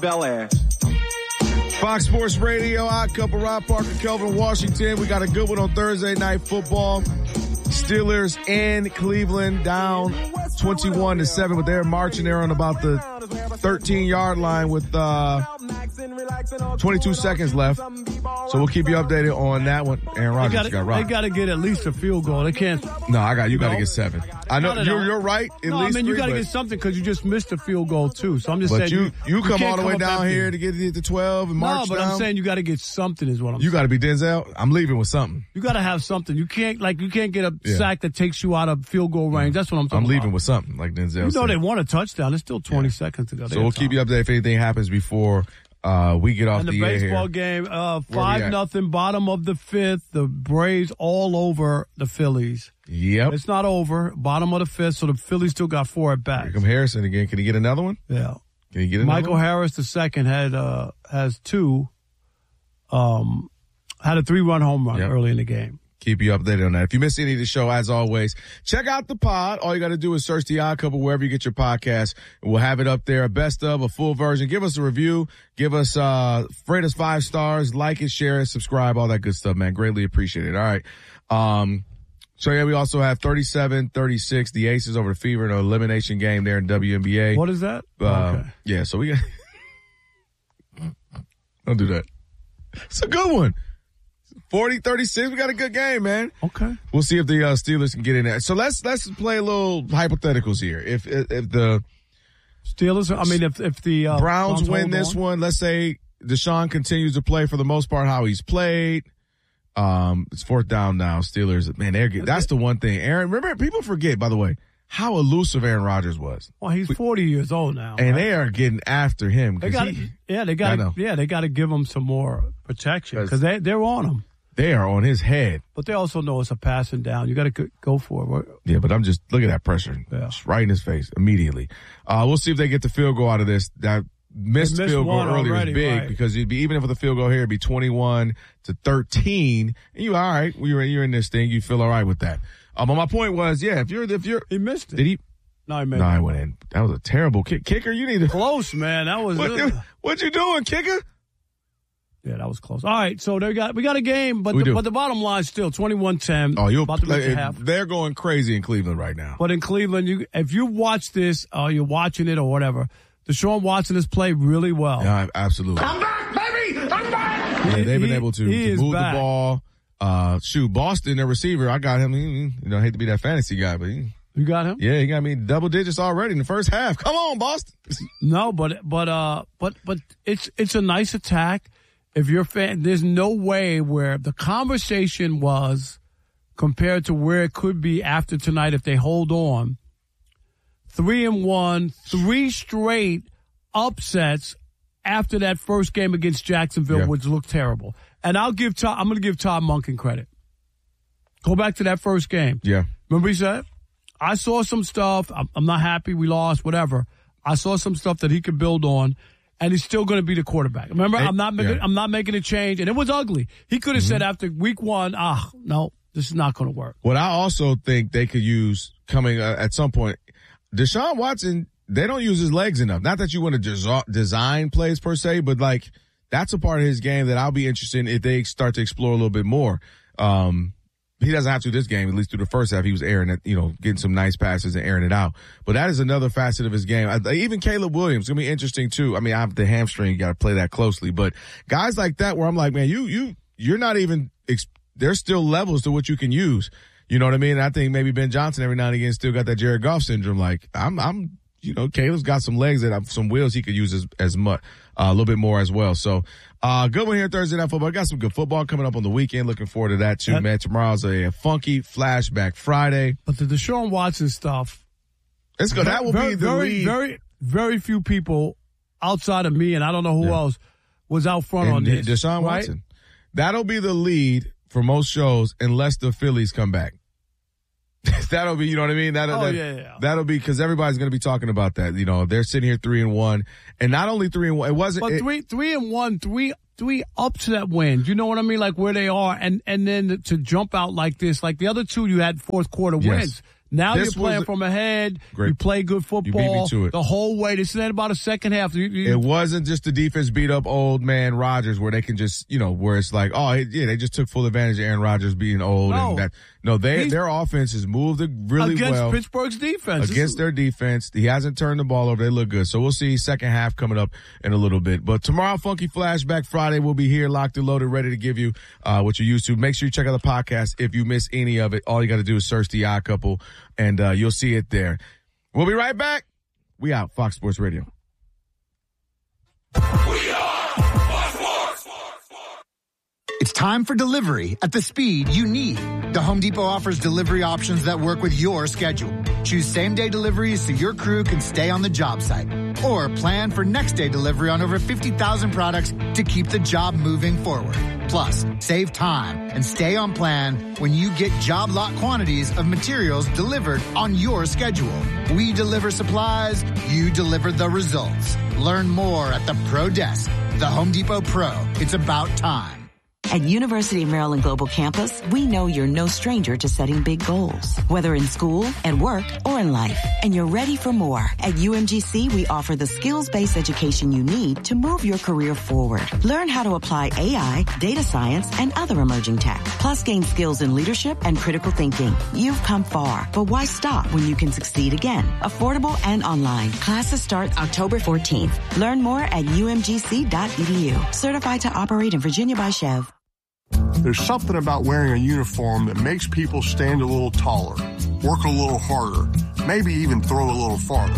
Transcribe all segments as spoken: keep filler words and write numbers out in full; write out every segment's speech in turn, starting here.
Bel Air. Fox Sports Radio, Odd Couple, Rob Parker, Kelvin Washington. We got a good one on Thursday Night Football. Steelers in Cleveland down twenty-one to seven, but they're marching there on about the thirteen-yard line with uh, twenty-two seconds left. So we'll keep you updated on that one. Aaron Rodgers gotta, got rocked. They got to get at least a field goal. They can't. No, I got you. Got to know? get seven. I know No, no, you're no. you're right. At no, least I mean you got to get something because you just missed a field goal too. So I'm just But saying you you, you come can't all the way up down empty. here to get it to twelve and march No, but down. I'm saying you got to get something. Is what I'm. You saying. got to be Denzel. I'm leaving with something. You got to have something. You can't like you can't get a Yeah. sack that takes you out of field goal range. That's what I'm talking I'm about. leaving with something, like Denzel You know said. they want a touchdown. There's still twenty Yeah. seconds to go. So we'll keep you updated if anything happens before uh, we get off And the, the air baseball here. game, uh, we five at? nothing, bottom of the fifth. The Braves all over the Phillies. Yep. It's not over. Bottom of the fifth, so the Phillies still got four at Here bats. come Harrison again. Can he get another one? Yeah. Can he get another Michael one? Harris the second had uh, has two. Um, had a three run home run Yep. early in the game. Keep you updated on that. If you missed any of the show, as always, check out the pod. All you got to do is search the Odd Couple wherever you get your podcast, and we'll have it up there. A best of, a full version. Give us a review. Give us, uh, rate us five stars. Like it, share it, subscribe, all that good stuff, man. Greatly appreciate it. All right. Um, so yeah, we also have thirty-seven thirty-six, the Aces over the Fever in an elimination game there in W N B A. What is that? Uh, okay. Yeah, so we got. Don't do that. It's a good one. forty thirty-six. We got a good game, man. Okay. We'll see if the uh, Steelers can get in there. So let's let's play a little hypotheticals here. If if, if the Steelers. I mean, if if the uh, Browns win hold this on. one, let's say Deshaun continues to play for the most part how he's played. Um, it's fourth down now. Steelers, man, they're good. That's the one thing. Aaron, remember, people forget, by the way, how elusive Aaron Rodgers was. Well, he's forty years old now, And right? they are getting after him. They 'cause got he- yeah, they I got know. yeah, they got to give him some more protection 'Cause- because they they're on him. They are on his head. But they also know it's a passing down. You got to go for it. Yeah, but I'm just, look at that pressure. Yeah. Just right in his face immediately. Uh, we'll see if they get the field goal out of this. That missed, They missed field goal one earlier already, was big right. because it'd be, even if with the field goal here, it'd be twenty-one to thirteen. And you all right. You're, you're in this thing. You feel all right with that. Um, but my point was, yeah, if you're, if you're, He missed it. did he? No, he missed No, it. I went in. That was a terrible kick. Kicker, you need to, Close, man. That was what, uh, you, what you doing, kicker? yeah, that was close. All right, so they got we got a game, but We the, do. but the bottom line is still twenty-one ten. Oh, you'll, about to reach like, a half. they're going crazy in Cleveland right now. But in Cleveland, you if you watch this, or you're watching it or whatever, Deshaun Watson has played really well. Yeah, absolutely. I'm back, baby! I'm back! Yeah, they've been He- able to, he to is move back. the ball. Uh, shoot, Boston, their receiver, I got him. He, he- you know, I hate to be that fantasy guy, but he, You got him? yeah, he got me double digits already in the first half. Come on, Boston. No, but but uh, but but it's it's a nice attack. If you're a fan, there's no way where the conversation was compared to where it could be after tonight if they hold on. Three and one, three straight upsets after that first game against Jacksonville, Yeah. which looked terrible. And I'll give Todd, I'm going to give Todd Monken credit. Go back to that first game. Yeah. Remember he said, I saw some stuff. I'm, I'm not happy we lost, whatever. I saw some stuff that he could build on, and he's still going to be the quarterback. Remember, Hey, I'm not making, yeah. I'm not making a change, and it was ugly. He could have Mm-hmm. said after week one, ah, no, this is not going to work. What I also think they could use coming uh, at some point, Deshaun Watson, they don't use his legs enough. Not that you want to des- design plays per se, but like that's a part of his game that I'll be interested in if they start to explore a little bit more. Um, he doesn't have to this game, at least through the first half. He was airing it, you know, getting some nice passes and airing it out. But that is another facet of his game. I, even Caleb Williams, going to be interesting too. I mean, I have the hamstring, you got to play that closely. But guys like that where I'm like, man, you, you, you're not even, ex- there's still levels to what you can use. You know what I mean? I think maybe Ben Johnson every now and again still got that Jared Goff syndrome. Like, I'm, I'm, you know, Caleb's got some legs that have some wheels he could use as, as much, uh, a little bit more as well. So, uh, good one here Thursday Night Football. Got some good football coming up on the weekend. Looking forward to that too, Yep. man. Tomorrow's a funky flashback Friday. But the Deshaun Watson stuff, Let's go. That will very, be the very, lead. very, very few people outside of me, and I don't know who Yeah. else was out front and on this. Deshaun right? Watson. That'll be the lead for most shows unless the Phillies come back. That'll be, you know what I mean? That'll, Oh, that, yeah, yeah. That'll be because everybody's going to be talking about that. You know, they're sitting here three and one, and not only three and one. It wasn't. But it- three, three and one, three, three upset wins. You know what I mean? Like where they are, and and then to jump out like this, like the other two, you had fourth quarter Yes. wins. Now This you're playing was a- from ahead. Great. You play good football to it. the whole way. This ain't about a second half. You, you, It wasn't just the defense beat up old man Rodgers where they can just, you know, where it's like, oh, yeah, they just took full advantage of Aaron Rodgers being old. No. and that. No, they He's- their offense has moved it really against well. Pittsburgh's defense. This Against is- their defense. He hasn't turned the ball over. They look good. So we'll see second half coming up in a little bit. But tomorrow, Funky Flashback Friday, we'll be here locked and loaded, ready to give you uh, what you're used to. Make sure you check out the podcast. If you miss any of it, all you got to do is search The Odd Couple, and uh, you'll see it there. We'll be right back. We out. Fox Sports Radio. It's time for delivery at the speed you need. The Home Depot offers delivery options that work with your schedule. Choose same-day deliveries so your crew can stay on the job site. Or plan for next-day delivery on over fifty thousand products to keep the job moving forward. Plus, save time and stay on plan when you get job lot quantities of materials delivered on your schedule. We deliver supplies, you deliver the results. Learn more at the Pro Desk. The Home Depot Pro. It's about time. At University of Maryland Global Campus, we know you're no stranger to setting big goals, whether in school, at work, or in life. And you're ready for more. At U M G C, we offer the skills-based education you need to move your career forward. Learn how to apply A I, data science, and other emerging tech. Plus, gain skills in leadership and critical thinking. You've come far, but why stop when you can succeed again? Affordable and online. Classes start October fourteenth. Learn more at U M G C dot E D U. Certified to operate in Virginia by Chev. There's something about wearing a uniform that makes people stand a little taller, work a little harder, maybe even throw a little farther.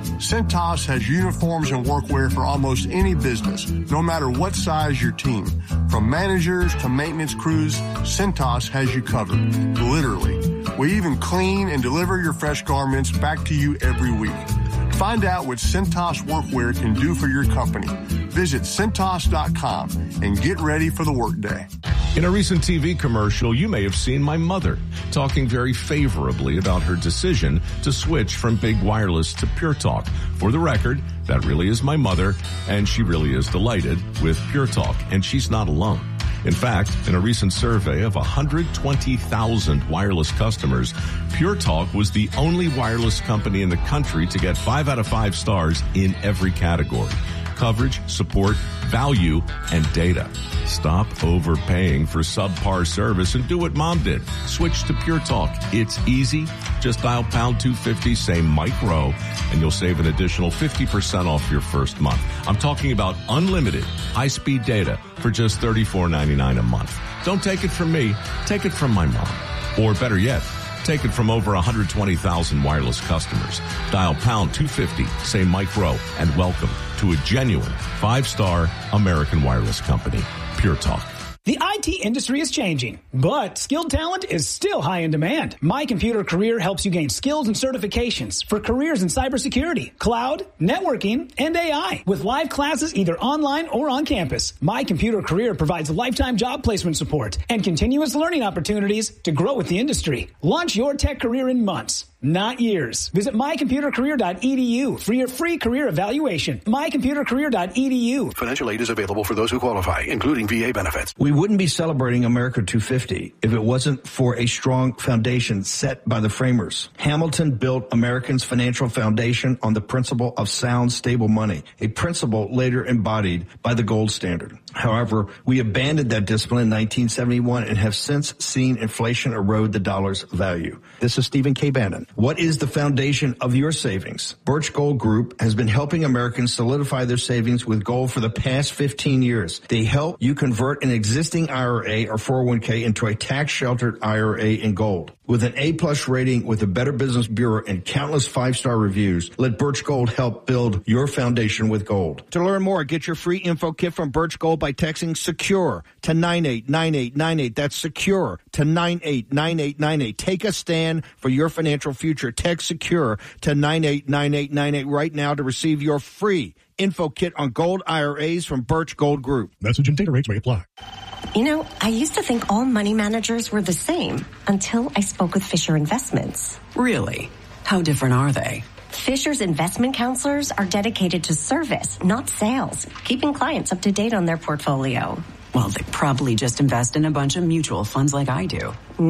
Cintas has uniforms and workwear for almost any business, no matter what size your team. From managers to maintenance crews, Cintas has you covered, literally. We even clean and deliver your fresh garments back to you every week. Find out what Cintas Workwear can do for your company. Visit Cintas dot com and get ready for the workday. In a recent T V commercial, you may have seen my mother talking very favorably about her decision to switch from Big Wireless to Pure Talk. For the record, that really is my mother, and she really is delighted with Pure Talk, and she's not alone. In fact, in a recent survey of one hundred twenty thousand wireless customers, Pure Talk was the only wireless company in the country to get five out of five stars in every category: coverage, support, value, and data. Stop overpaying for subpar service and do what Mom did. Switch to Pure Talk. It's easy. Just dial pound two fifty, say Mike Rowe, and you'll save an additional fifty percent off your first month. I'm talking about unlimited high-speed data for just thirty-four ninety-nine a month. Don't take it from me. Take it from my mom. Or better yet, take it from over one hundred twenty thousand wireless customers. Dial pound two fifty, say Mike Rowe, and welcome to a genuine five-star American wireless company, Pure Talk. The I T industry is changing, but skilled talent is still high in demand. My Computer Career helps you gain skills and certifications for careers in cybersecurity, cloud, networking, and A I. With live classes either online or on campus, My Computer Career provides lifetime job placement support and continuous learning opportunities to grow with the industry. Launch your tech career in months, not years. Visit my computer career dot e d u for your free career evaluation. my computer career dot e d u. Financial aid is available for those who qualify, including V A benefits. We wouldn't be celebrating America two fifty if it wasn't for a strong foundation set by the framers. Hamilton built Americans' financial foundation on the principle of sound, stable money, a principle later embodied by the gold standard. However, we abandoned that discipline in nineteen seventy-one and have since seen inflation erode the dollar's value. This is Stephen K. Bannon. What is the foundation of your savings? Birch Gold Group has been helping Americans solidify their savings with gold for the past fifteen years. They help you convert an existing I R A or four oh one k into a tax-sheltered I R A in gold. With an A-plus rating with the Better Business Bureau and countless five-star reviews, let Birch Gold help build your foundation with gold. To learn more, get your free info kit from Birch Gold by texting SECURE to nine eight nine eight nine eight. That's SECURE to nine eight nine eight nine eight. Take a stand for your financial future. Text SECURE to nine eight nine eight nine eight right now to receive your free info kit on gold I R As from Birch Gold Group. Message and data rates may apply. You know, I used to think all money managers were the same until I spoke with Fisher Investments. Really? How different are they? Fisher's investment counselors are dedicated to service, not sales, keeping clients up to date on their portfolio. Well, they probably just invest in a bunch of mutual funds like I do. Nope.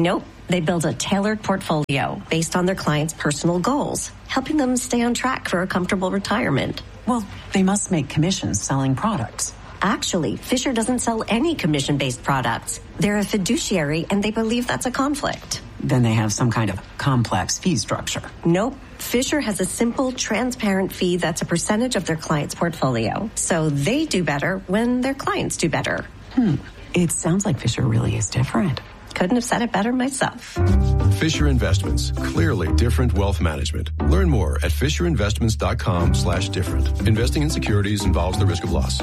They build a tailored portfolio based on their clients' personal goals, helping them stay on track for a comfortable retirement. Well, they must make commissions selling products. Actually, Fisher doesn't sell any commission-based products. They're a fiduciary, and they believe that's a conflict. Then they have some kind of complex fee structure. Nope. Fisher has a simple, transparent fee that's a percentage of their client's portfolio. So they do better when their clients do better. Hmm. It sounds like Fisher really is different. Couldn't have said it better myself. Fisher Investments. Clearly different wealth management. Learn more at FisherInvestments.com slash different. Investing in securities involves the risk of loss.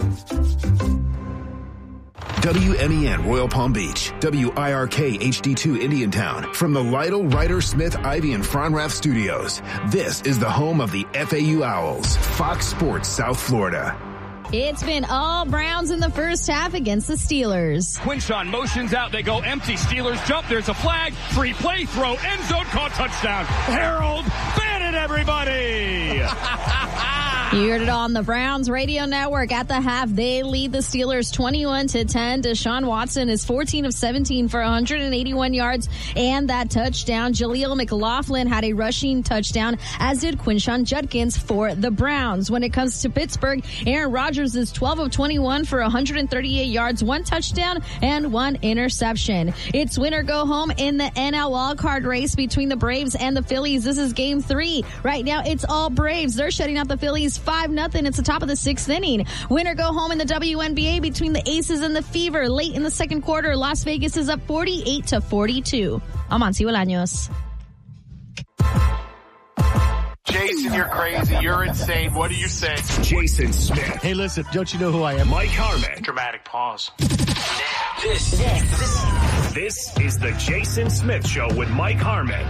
W M E N Royal Palm Beach, W I R K H D two Indiantown. From the Lytle, Ryder, Smith, Ivy, and Fronrath studios, this is the home of the F A U Owls, Fox Sports South Florida. It's been all Browns in the first half against the Steelers. Quinshon motions out. They go empty. Steelers jump. There's a flag. Free play. Throw. End zone. Caught. Touchdown. Harold Bannon, everybody. You heard it on the Browns radio network. At the half, they lead the Steelers twenty-one to ten. Deshaun Watson is fourteen of seventeen for one hundred eighty-one yards and that touchdown. Jaleel McLaughlin had a rushing touchdown, as did Quinshon Judkins for the Browns. When it comes to Pittsburgh, Aaron Rodgers is twelve of twenty-one for one hundred thirty-eight yards, one touchdown, and one interception. It's win or go home in the N L wildcard race between the Braves and the Phillies. This is game three. Right now, it's all Braves. They're shutting out the Phillies five nothing. It's the top of the sixth inning. Win or go home in the W N B A between the Aces and the Fever. Late in the second quarter, Las Vegas is up forty-eight to forty-two. I'm Ansi Bolaños. Jason, you're crazy. You're insane. What do you say? Jason Smith. Hey, listen, don't you know who I am? Mike Harmon. Dramatic pause. This, this, this is the Jason Smith Show with Mike Harmon.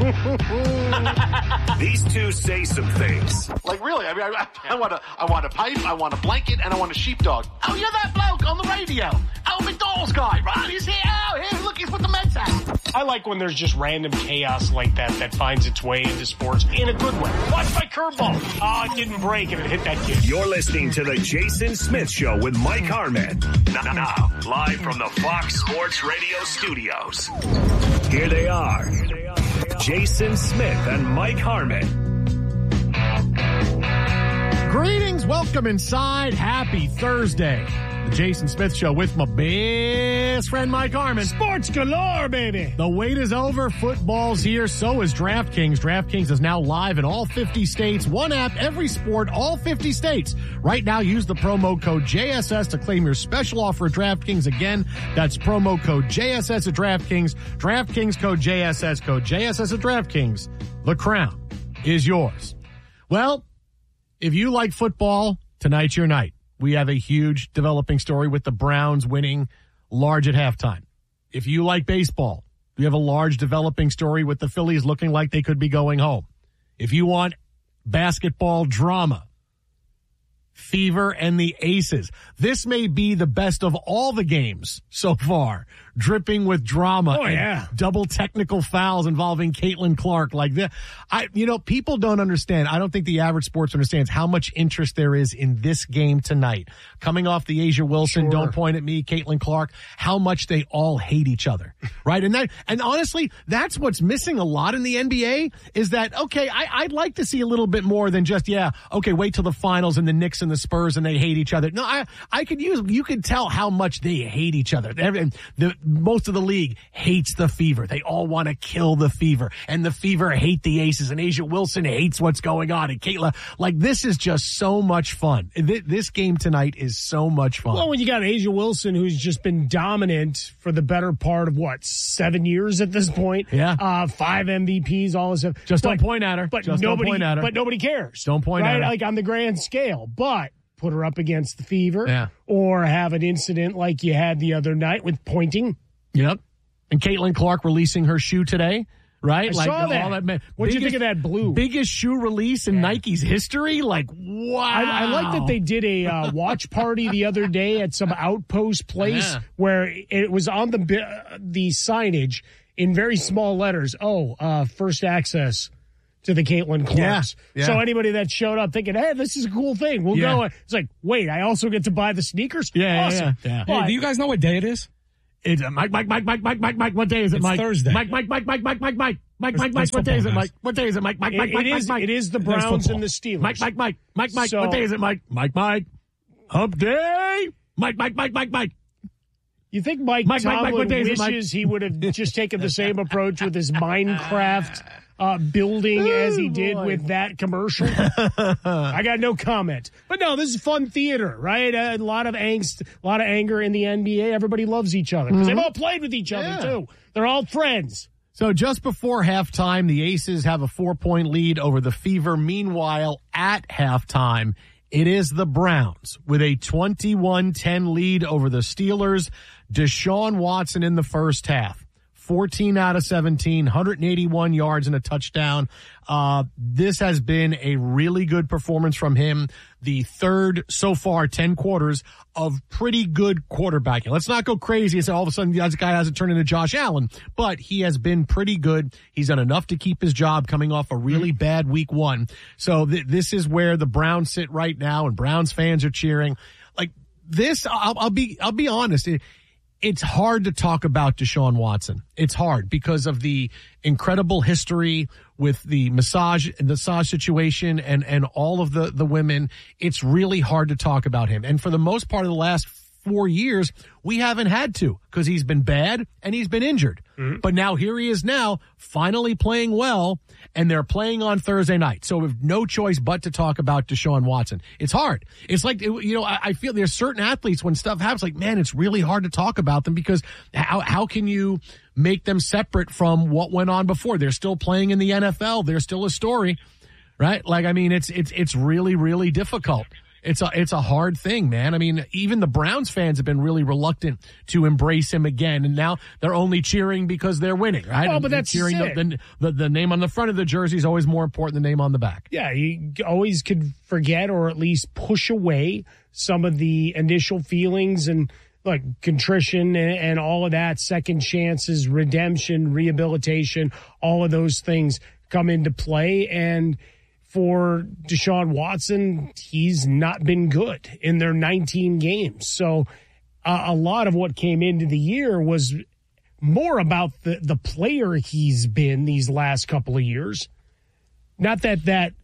These two say some things. Like, really? I mean, I, I want a, I want a pipe, I want a blanket, and I want a sheepdog. Oh, you're that bloke on the radio. Oh, McDonald's guy, right? He's here. Oh, here, look, he's with the Mets hat. I like when there's just random chaos like that that finds its way into sports in a good way. Watch my curveball. Oh, it didn't break and it hit that kid. You're listening to the Jason Smith Show with Mike Harmon. Now, now, live from the Fox Sports Radio studios. Here they are. Here they are. Jason Smith and Mike Harmon. Greetings. Welcome inside. Happy Thursday. The Jason Smith Show with my best friend Mike Harmon. Sports galore, baby. The wait is over. Football's here. So is DraftKings. DraftKings is now live in all fifty states. One app, every sport, all fifty states. Right now, use the promo code J S S to claim your special offer at DraftKings. Again, that's promo code J S S at DraftKings. DraftKings code J S S, code J S S at DraftKings. The crown is yours. Well, if you like football, tonight's your night. We have a huge developing story with the Browns winning large at halftime. If you like baseball, we have a large developing story with the Phillies looking like they could be going home. If you want basketball drama, Fever and the Aces. This may be the best of all the games so far, dripping with drama. Oh, yeah. And double technical fouls involving Caitlin Clark like that. I, you know, people don't understand. I don't think the average sports understands how much interest there is in this game tonight. Coming off the A'ja Wilson, Sure. don't point at me, Caitlin Clark, how much they all hate each other, right? And that, and honestly, that's what's missing a lot in the N B A is that, okay, I, I'd like to see a little bit more than just, yeah, okay, wait till the finals and the Knicks and the Spurs and they hate each other. No, I, I could use, you could tell how much they hate each other. Every, the, most of the league hates the Fever. They all want to kill the Fever, and the Fever hate the Aces, and A'ja Wilson hates what's going on. And Kayla, like, this is just so much fun. This game tonight is so much fun. Well, when you got A'ja Wilson, who's just been dominant for the better part of what, seven years at this point. Yeah. Uh, five M V Ps, all this stuff. Just but, don't point at her. But just nobody, don't point at her. But nobody cares. Don't point right? at her. Like on the grand scale. But put her up against the Fever. Yeah. Or have an incident like you had the other night with pointing. Yep. And Caitlin Clark releasing her shoe today, right? I like saw that. All that what did you think of that blue? Biggest shoe release in yeah. Nike's history? Like, wow. I, I like that they did a uh, watch party the other day at some outpost place yeah. where it was on the the signage in very small letters. Oh, uh, first access to the Caitlin Clarks. Yeah, yeah. So anybody that showed up thinking, hey, this is a cool thing, we'll yeah. go. It's like, wait, I also get to buy the sneakers? Yeah, awesome. yeah, yeah. But, hey, do you guys know what day it is? It's uh, Mike, Mike, Mike, Mike, Mike, Mike, Mike. What day is it, It's Mike? Thursday. Mike, Mike, Mike, Mike, Mike, Mike, Mike. Mike, Mike, Mike, That's what day is it, football, Mike? What day is it, Mike? Mike, It- Mike, it Mike, is- Mike. it is the There's Browns football. and the Steelers. Mike, Mike, Mike, Mike, Mike. So- What day is it, Mike? Mike, Mike. Hump day. Mike, Mike, Mike, Mike, Mike. You think Mike, Mike, Mike, Tomlin Mike, what day is it, Mike? wishes he would have just taken the same approach with his Minecraft uh, building as he did boy. with that commercial? I got no comment. But no, this is fun theater, right? A lot of angst, a lot of anger in the N B A. Everybody loves each other because Mhm. they've all played with each other, Yeah. too. They're all friends. So just before halftime, the Aces have a four-point lead over the Fever. Meanwhile, at halftime, it is the Browns with a twenty-one ten lead over the Steelers. Deshaun Watson in the first half. fourteen out of seventeen, one hundred eighty-one yards and a touchdown. Uh, this has been a really good performance from him. The third so far, ten quarters of pretty good quarterbacking. Let's not go crazy and say all of a sudden this guy hasn't turned into Josh Allen, but he has been pretty good. He's done enough to keep his job coming off a really bad week one. So th- this is where the Browns sit right now, and Browns fans are cheering. Like this, I'll, I'll be, I'll be honest. It, It's hard to talk about Deshaun Watson. It's hard because of the incredible history with the massage, the massage situation and, and all of the, the women. It's really hard to talk about him. And for the most part of the last four years, we haven't had to because he's been bad and he's been injured. Mm-hmm. But now here he is now finally playing well, and they're playing on Thursday night. So we have no choice but to talk about Deshaun Watson. It's hard. It's like, you know, I, I feel there's certain athletes when stuff happens, like, man, it's really hard to talk about them because how, how can you make them separate from what went on before? They're still playing in the N F L. They're still a story, right? Like, I mean, it's, it's, it's really, really difficult. It's a, it's a hard thing, man. I mean, even the Browns fans have been really reluctant to embrace him again. And now they're only cheering because they're winning, right? Oh, but And that's cheering it. the, the, the name on the front of the jersey is always more important than the name on the back. Yeah, you always could forget or at least push away some of the initial feelings and like contrition and, and all of that, second chances, redemption, rehabilitation, all of those things come into play. And for Deshaun Watson, he's not been good in their nineteen games. So uh, a lot of what came into the year was more about the, the player he's been these last couple of years. Not that that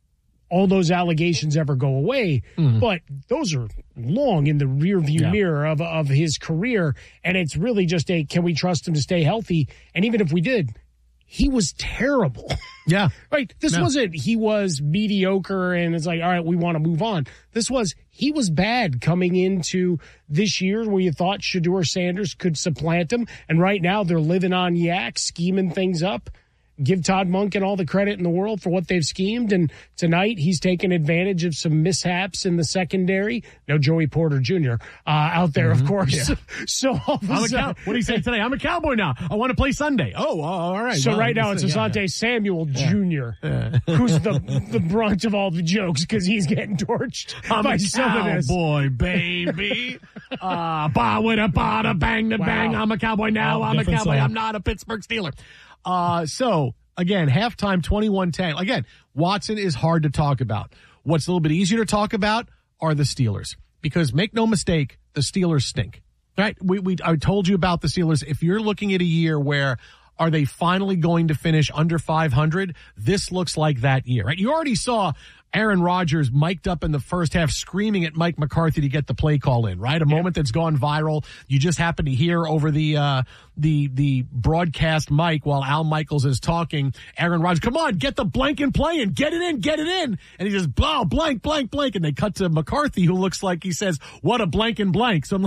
all those allegations ever go away, mm. but those are long in the rearview yeah. mirror of, of his career. And it's really just a, can we trust him to stay healthy? And even if we did, he was terrible. Yeah. Right. This no. wasn't, he was mediocre and it's like, all right, we want to move on. This was, he was bad coming into this year where you thought Shedeur Sanders could supplant him. And right now they're living on yak, scheming things up. Give Todd Monken all the credit in the world for what they've schemed. And tonight he's taken advantage of some mishaps in the secondary. No Joey Porter Junior Uh, out there, mm-hmm. of course. Yeah. So all of a I'm a sudden, cow- what do you say today? I'm a Cowboy now. I want to play Sunday. Oh, uh, all right. So well, right now it's Asante yeah, yeah. Samuel yeah. Junior Yeah. who's the the brunt of all the jokes because he's getting torched I'm by a some of this. Cowboy, baby. uh, ba with a ba bang to wow. bang. I'm a Cowboy now. Wow, I'm a Cowboy. Song. I'm not a Pittsburgh Steeler. Uh, so again, halftime twenty-one ten. Again, Watson is hard to talk about. What's a little bit easier to talk about are the Steelers, because make no mistake, the Steelers stink, right? We, we, I told you about the Steelers. If you're looking at a year where are they finally going to finish under five hundred? This looks like that year, right? You already saw Aaron Rodgers mic'd up in the first half screaming at Mike McCarthy to get the play call in, right? A yeah. moment that's gone viral. You just happen to hear over the, uh, the, the broadcast mic while Al Michaels is talking, Aaron Rodgers, come on, get the blank and play in, get it in, get it in. And he just, oh, blank, blank, blank. And they cut to McCarthy, who looks like he says, what a blank and blank. So I'm like,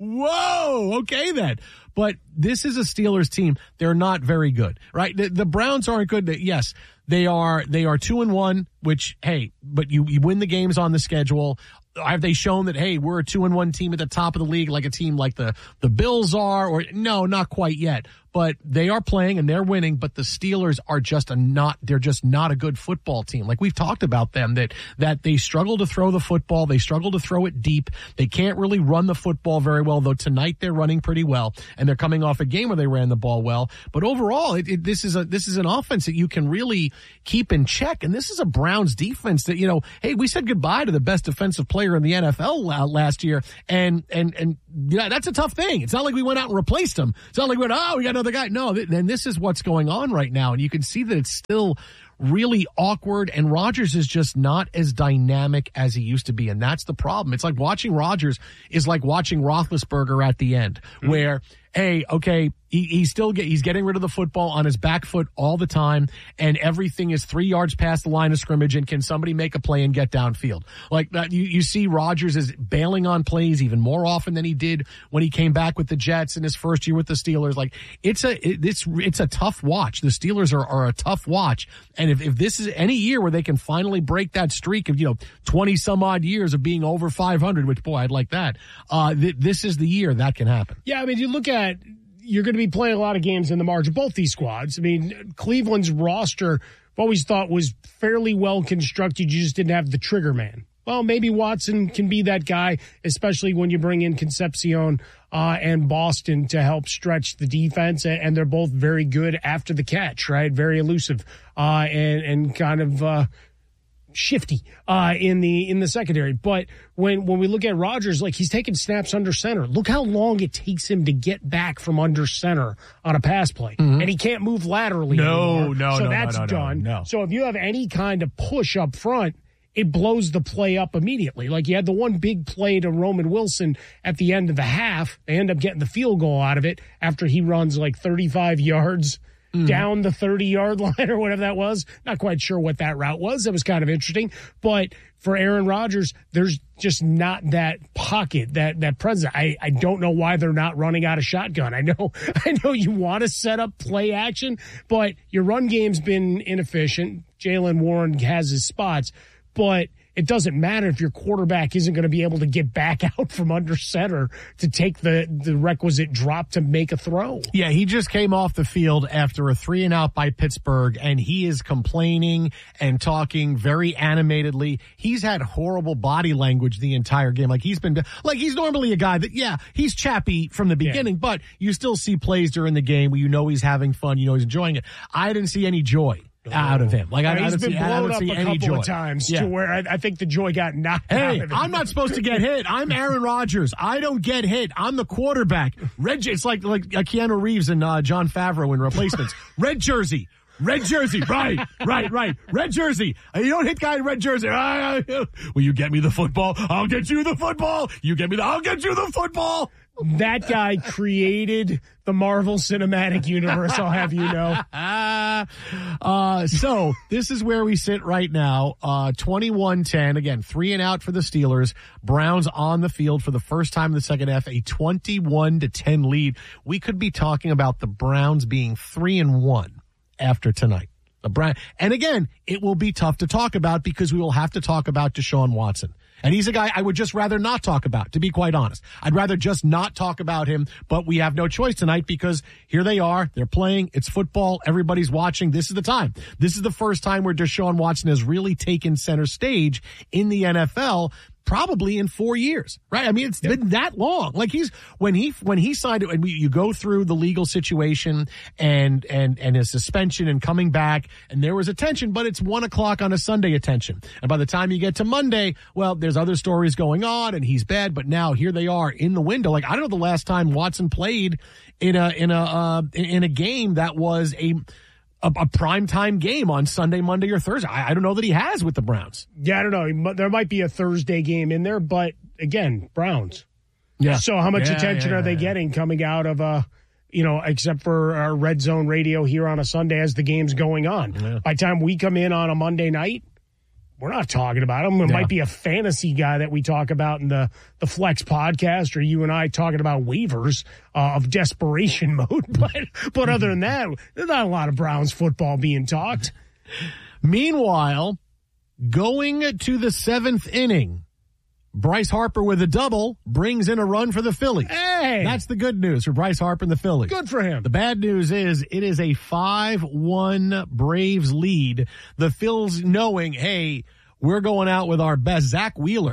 whoa, okay then. But this is a Steelers team. They're not very good, right? The, the Browns aren't good. Yes, they are, they are two and one, which, hey, but you, you win the games on the schedule. Have they shown that, hey, we're a two and one team at the top of the league, like a team like the, the Bills are? Or no, not quite yet. But they are playing and they're winning, but the Steelers are just a not, they're just not a good football team. Like we've talked about them, that, that they struggle to throw the football. They struggle to throw it deep. They can't really run the football very well, though tonight they're running pretty well and they're coming off a game where they ran the ball well. But overall, it, it, this is a, this is an offense that you can really keep in check. And this is a Browns defense that, you know, hey, we said goodbye to the best defensive player player in the N F L uh, last year. And, and, and, yeah, that's a tough thing. It's not like we went out and replaced him. It's not like we went, oh, we got another guy. No, th- and this is what's going on right now. And you can see that it's still really awkward, and Rodgers is just not as dynamic as he used to be, and that's the problem. It's like watching Rodgers is like watching Roethlisberger at the end, mm-hmm. where, hey, okay, he, he's still get, he's getting rid of the football on his back foot all the time, and everything is three yards past the line of scrimmage, and can somebody make a play and get downfield? Like that, you, you see Rodgers is bailing on plays even more often than he did when he came back with the Jets in his first year with the Steelers. Like it's a it, it's it's a tough watch. The Steelers are, are a tough watch, and if, if this is any year where they can finally break that streak of, you know, twenty some odd years of being over five hundred, which boy, I'd like that. Uh, th- this is the year that can happen. Yeah, I mean, you look at. You're going to be playing a lot of games in the margin, both these squads. I mean, Cleveland's roster, I've always thought was fairly well constructed. You just didn't have the trigger man. Well, maybe Watson can be that guy, especially when you bring in Concepcion uh, and Boston to help stretch the defense. And they're both very good after the catch, right? Very elusive uh, and, and kind of uh, shifty uh, in the in the secondary. But when when we look at Rodgers, like he's taking snaps under center. Look how long it takes him to get back from under center on a pass play. Mm-hmm. And he can't move laterally no, anymore. No, so no, that's no, no, done. No, no. So if you have any kind of push up front, it blows the play up immediately. Like you had the one big play to Roman Wilson at the end of the half. They end up getting the field goal out of it after he runs like thirty-five yards mm. down the thirty-yard line or whatever that was. Not quite sure what that route was. That was kind of interesting. But for Aaron Rodgers, there's just not that pocket, that that presence. I, I don't know why they're not running out of shotgun. I know I know you want to set up play action, but your run game's been inefficient. Jaylen Warren has his spots. But it doesn't matter if your quarterback isn't going to be able to get back out from under center to take the, the requisite drop to make a throw. Yeah, he just came off the field after a three and out by Pittsburgh, and he is complaining and talking very animatedly. He's had horrible body language the entire game. Like he's been, like he's normally a guy that, yeah, he's chappy from the beginning, yeah. but you still see plays during the game where you know he's having fun, you know he's enjoying it. I didn't see any joy out of him. Like I, he's I don't been see, blown I don't up see a any couple joy. of times yeah. to where I, I think the joy got knocked hey, out of him. I'm not supposed to get hit. I'm Aaron Rodgers. I don't get hit. I'm the quarterback. Red. It's like like uh, Keanu Reeves and uh, John Favreau in Replacements. Red jersey. Red jersey. Right. Right. Right. Red jersey. You don't hit guy in red jersey. Will you get me the football? I'll get you the football. You get me the. I'll get you the football. That guy created the Marvel Cinematic Universe, I'll have you know. uh, so this is where we sit right now. Uh, twenty-one ten. Again, three and out for the Steelers. Browns on the field for the first time in the second half, a twenty-one to ten lead. We could be talking about the Browns being three and one after tonight. The Brown, and again, it will be tough to talk about because we will have to talk about Deshaun Watson. And he's a guy I would just rather not talk about, to be quite honest. I'd rather just not talk about him, but we have no choice tonight because here they are. They're playing. It's football. Everybody's watching. This is the time. This is the first time where Deshaun Watson has really taken center stage in the N F L. Probably in four years, right? I mean, it's yep. been that long. Like he's, when he, when he signed it, and we, you go through the legal situation and, and, and his suspension and coming back, and there was attention, but it's one o'clock on a Sunday attention. And by the time you get to Monday, well, there's other stories going on and he's bad, but now here they are in the window. Like, I don't know the last time Watson played in a, in a, uh, in a game that was a, A, a primetime game on Sunday, Monday, or Thursday. I, I don't know that he has with the Browns. Yeah, I don't know. There might be a Thursday game in there, but again, Browns. Yeah. So how much yeah, attention yeah, are they yeah. getting coming out of, uh, you know, except for our Red Zone radio here on a Sunday as the game's going on? Yeah. By the time we come in on a Monday night, we're not talking about him. It yeah. might be a fantasy guy that we talk about in the, the Flex podcast, or you and I talking about waivers uh, of desperation mode. But but other than that, there's not a lot of Browns football being talked. Meanwhile, going to the seventh inning, Bryce Harper with a double brings in a run for the Phillies. Hey! That's the good news for Bryce Harper and the Phillies. Good for him. The bad news is it is a five one Braves lead. The Phils knowing, hey, we're going out with our best. Zach Wheeler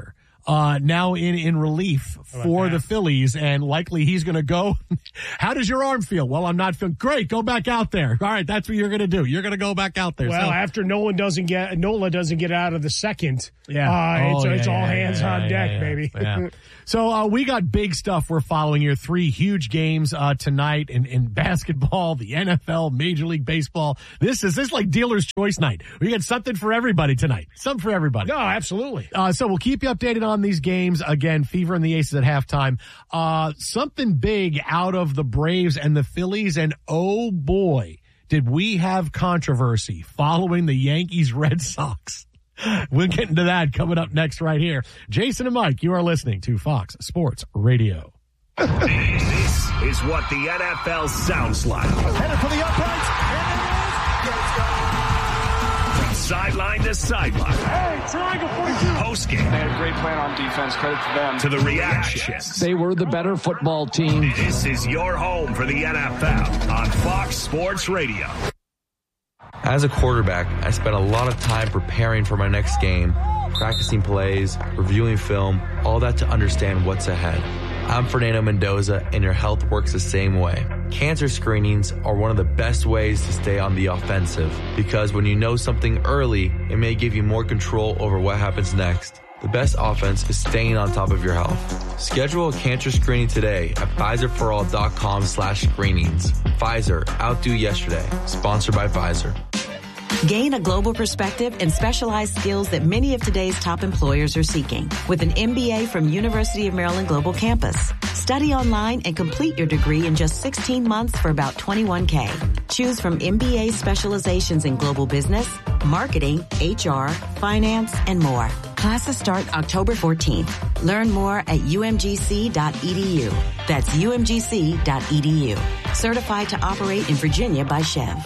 uh, now in, in relief for the Phillies, and likely he's going to go. How does your arm feel? Well, I'm not feeling great. Go back out there. All right, that's what you're going to do. You're going to go back out there. Well, so, after Nolan doesn't get Nola doesn't get out of the second, yeah, uh, oh, it's, yeah, it's yeah, all yeah, hands yeah, on yeah, deck, yeah, baby. Yeah. So uh, we got big stuff we're following here. Three huge games uh, tonight in, in basketball, the N F L, Major League Baseball. This is this is like dealer's choice night. We got something for everybody tonight. Something for everybody. No, absolutely. Uh, so we'll keep you updated on these games. Again, Fever and the Aces at halftime. Uh, something big out of the Braves and the Phillies, and oh boy, did we have controversy following the Yankees-Red Sox. We'll get into that coming up next right here. Jason and Mike, you are listening to Fox Sports Radio. This is what the N F L sounds like. Headed for the uprights. From sideline to sideline. Hey, triangle forty-two. Post game. They had a great plan on defense. Credit to them. To the reactions. They were the better football team. This is your home for the N F L on Fox Sports Radio. As a quarterback, I spent a lot of time preparing for my next game, practicing plays, reviewing film, all that to understand what's ahead. I'm Fernando Mendoza, and your health works the same way. Cancer screenings are one of the best ways to stay on the offensive, because when you know something early, it may give you more control over what happens next. The best offense is staying on top of your health. Schedule a cancer screening today at Pfizerforall.com slash screenings. Pfizer, outdo yesterday. Sponsored by Pfizer. Gain a global perspective and specialized skills that many of today's top employers are seeking with an M B A from University of Maryland Global Campus. Study online and complete your degree in just sixteen months for about twenty-one K. Choose from M B A specializations in global business, marketing, H R, finance, and more. Classes start October fourteenth. Learn more at U M G C dot E D U. That's U M G C dot E D U. Certified to operate in Virginia by Chev.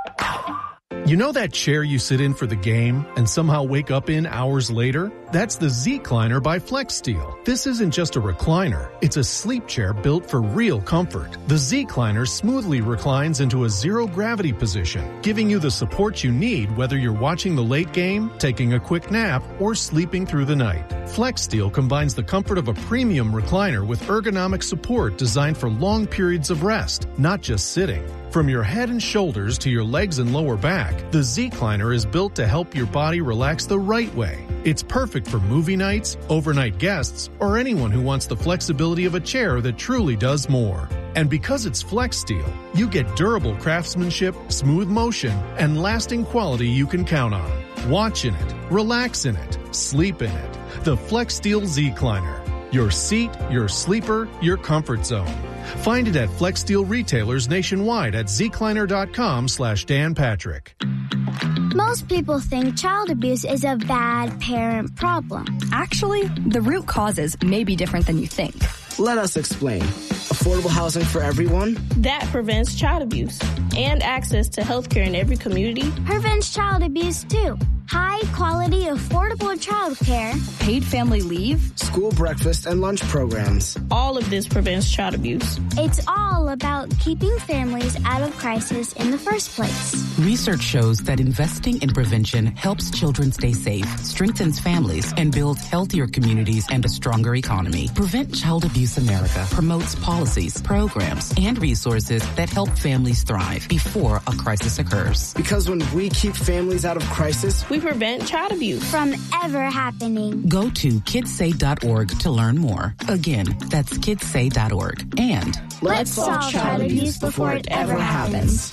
You know that chair you sit in for the game and somehow wake up in hours later? That's the Z-Cliner by FlexSteel. This isn't just a recliner. It's a sleep chair built for real comfort. The Z-Cliner smoothly reclines into a zero-gravity position, giving you the support you need whether you're watching the late game, taking a quick nap, or sleeping through the night. FlexSteel combines the comfort of a premium recliner with ergonomic support designed for long periods of rest, not just sitting. From your head and shoulders to your legs and lower back, the Z-Cliner is built to help your body relax the right way. It's perfect for movie nights, overnight guests, or anyone who wants the flexibility of a chair that truly does more. And because it's FlexSteel, you get durable craftsmanship, smooth motion, and lasting quality you can count on. Watch in it, relax in it, sleep in it. The FlexSteel Z-Cliner. Your seat, your sleeper, your comfort zone. Find it at FlexSteel retailers nationwide at zcliner.com slash Dan Patrick. Most people think child abuse is a bad parent problem. Actually, the root causes may be different than you think. Let us explain. Affordable housing for everyone? That prevents child abuse. And access to health care in every community prevents child abuse too. High quality, affordable child care. Paid family leave. School breakfast and lunch programs. All of this prevents child abuse. It's all about keeping families out of crisis in the first place. Research shows that investing in prevention helps children stay safe, strengthens families, and builds healthier communities and a stronger economy. Prevent Child Abuse America promotes policies, programs, and resources that help families thrive before a crisis occurs. Because when we keep families out of crisis, we prevent child abuse from ever happening. Go to kids say dot org to learn more. Again, that's kids say dot org. And let's solve child abuse before it ever happens.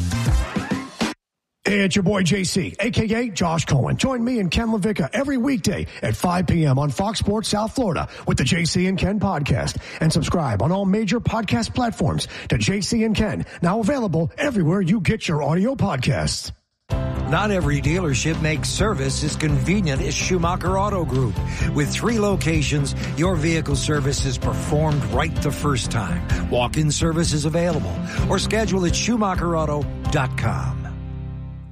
Hey, it's your boy J C, a k a. Josh Cohen. Join me and Ken LaVicka every weekday at five p.m. on Fox Sports South Florida with the J C and Ken podcast. And subscribe on all major podcast platforms to J C and Ken, now available everywhere you get your audio podcasts. Not every dealership makes service as convenient as Schumacher Auto Group. With three locations, your vehicle service is performed right the first time. Walk-in service is available or schedule at Schumacher Auto dot com.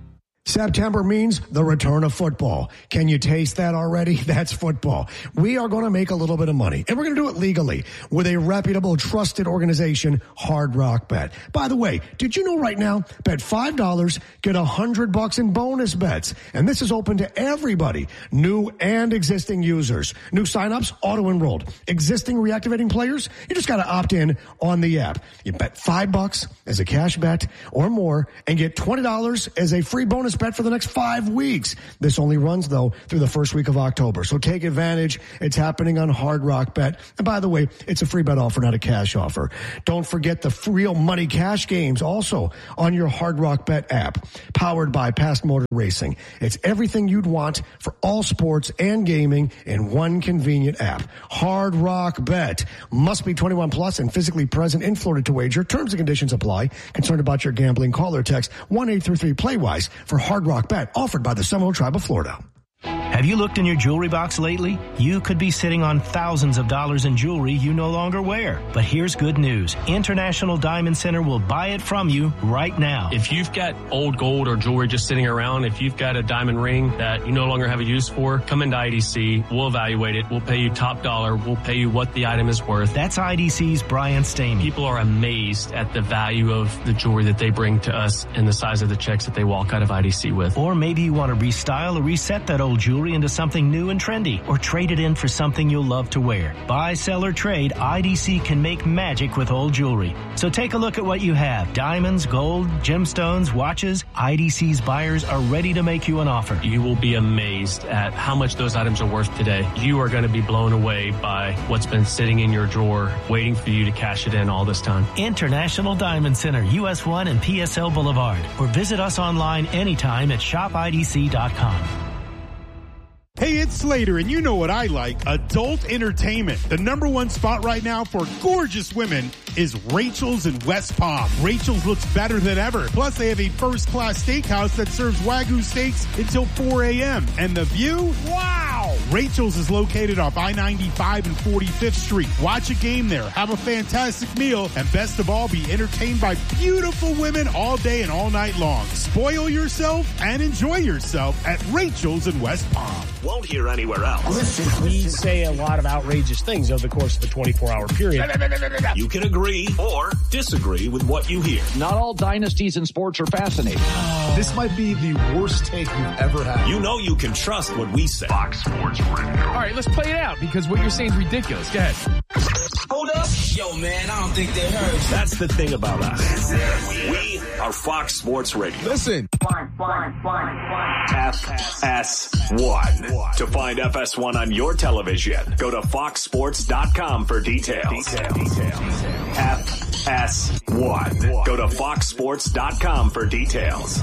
September means the return of football. Can you taste that already? That's football. We are going to make a little bit of money, and we're going to do it legally with a reputable, trusted organization, Hard Rock Bet. By the way, did you know right now, bet five dollars, get one hundred bucks in bonus bets. And this is open to everybody, new and existing users. New signups, auto-enrolled. Existing reactivating players, you just got to opt in on the app. You bet five bucks as a cash bet or more and get twenty dollars as a free bonus bet for the next five weeks. This only runs, though, through the first week of October. So take advantage. It's happening on Hard Rock Bet. And by the way, it's a free bet offer, not a cash offer. Don't forget the real money cash games also on your Hard Rock Bet app, powered by Past Motor Racing. It's everything you'd want for all sports and gaming in one convenient app. Hard Rock Bet. Must be twenty-one plus and physically present in Florida to wager. Terms and conditions apply. Concerned about your gambling? Call or text one eight three three play wise for Hard Rock Bet, offered by the Seminole Tribe of Florida. Have you looked in your jewelry box lately? You could be sitting on thousands of dollars in jewelry you no longer wear. But here's good news. International Diamond Center will buy it from you right now. If you've got old gold or jewelry just sitting around, if you've got a diamond ring that you no longer have a use for, come into I D C. We'll evaluate it. We'll pay you top dollar. We'll pay you what the item is worth. That's I D C's Brian Stamey. People are amazed at the value of the jewelry that they bring to us and the size of the checks that they walk out of I D C with. Or maybe you want to restyle or reset that old jewelry into something new and trendy, or trade it in for something you'll love to wear. Buy, sell, or trade, I D C can make magic with old jewelry. So take a look at what you have. Diamonds, gold, gemstones, watches. I D C's buyers are ready to make you an offer. You will be amazed at how much those items are worth today. You are going to be blown away by what's been sitting in your drawer, waiting for you to cash it in all this time. International Diamond Center, U S one and P S L Boulevard. Or visit us online anytime at shop I D C dot com. Hey, it's Slater, and you know what I like, adult entertainment. The number one spot right now for gorgeous women is Rachel's in West Palm. Rachel's looks better than ever. Plus, they have a first-class steakhouse that serves Wagyu steaks until four a.m. And the view? Wow! Rachel's is located off I ninety-five and forty-fifth Street. Watch a game there, have a fantastic meal, and best of all, be entertained by beautiful women all day and all night long. Spoil yourself and enjoy yourself at Rachel's in West Palm. Won't hear anywhere else. We say a lot of outrageous things over the course of the twenty-four hour period. You can agree or disagree with what you hear. Not all dynasties in sports are fascinating. This might be the worst take we've ever had. You know you can trust what we say. Fox Sports Radio. All right, let's play it out because what you're saying is ridiculous. Go ahead. Hold up. Yo, man, I don't think they heard. That's the thing about us. We are Fox Sports Radio. Listen. F S one. To find F S one on your television, go to fox sports dot com for details. Details. F S one. Go to fox sports dot com for details.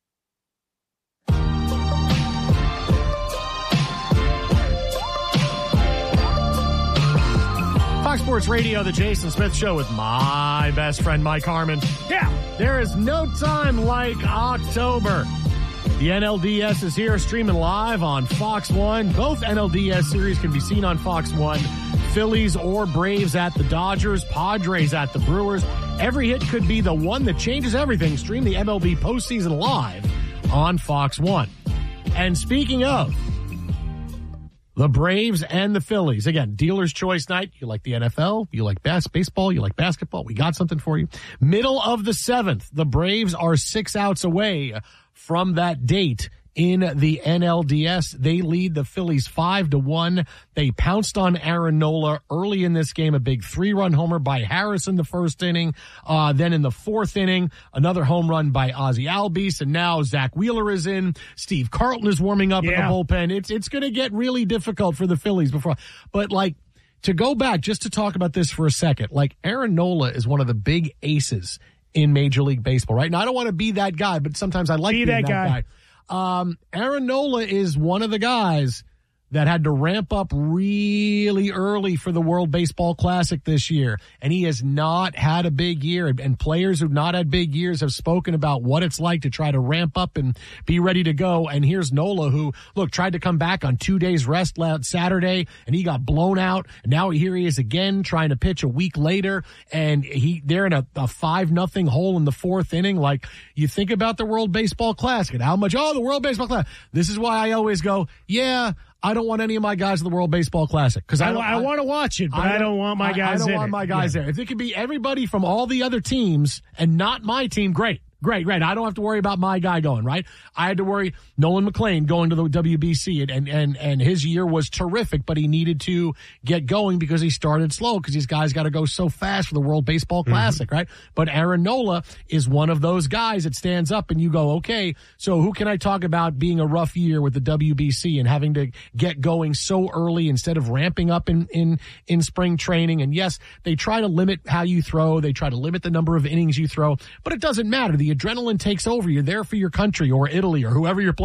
Fox Sports Radio, the Jason Smith Show with my best friend, Mike Harmon. Yeah, there is no time like October. The N L D S is here, streaming live on Fox one. Both N L D S series can be seen on Fox one. Phillies or Braves at the Dodgers, Padres at the Brewers. Every hit could be the one that changes everything. Stream the M L B postseason live on Fox one. And speaking of the Braves and the Phillies, again, dealer's choice night. You like the N F L, you like bas- baseball, you like basketball. We got something for you. Middle of the seventh, the Braves are six outs away from that date in the N L D S. They lead the Phillies five to one. They pounced on Aaron Nola early in this game, a big three-run homer by Harris in the first inning. Uh, then in the fourth inning, another home run by Ozzie Albies. And now Zach Wheeler is in. Steve Carlton is warming up yeah. in the bullpen. It's, it's going to get really difficult for the Phillies before, but like, to go back just to talk about this for a second, like Aaron Nola is one of the big aces in Major League Baseball, right? Now, I don't want to be that guy, but sometimes I like be being that, that guy. guy. Um, Aaron Nola is one of the guys that had to ramp up really early for the World Baseball Classic this year, and he has not had a big year. And players who've not had big years have spoken about what it's like to try to ramp up and be ready to go. And here's Nola, who, look, tried to come back on two days rest last Saturday, and he got blown out. And now here he is again trying to pitch a week later, and he they're in a, a five nothing hole in the fourth inning. Like, you think about the World Baseball Classic and how much, oh, the World Baseball Classic. This is why I always go, yeah, I don't want any of my guys in the World Baseball Classic because I, I, I want to watch it, but I don't, I don't want my guys. I, I don't in want it. my guys yeah. there. If it could be everybody from all the other teams and not my team, great. Great, great. I don't have to worry about my guy going, right? I had to worry Nolan McLean going to the W B C, and, and, and his year was terrific, but he needed to get going because he started slow because these guys got to go so fast for the World Baseball Classic, mm-hmm. right? But Aaron Nola is one of those guys that stands up and you go, okay, so who can I talk about being a rough year with the W B C and having to get going so early instead of ramping up in, in, in spring training? And yes, they try to limit how you throw. They try to limit the number of innings you throw, but it doesn't matter. The adrenaline takes over. You're there for your country or Italy or whoever you're playing.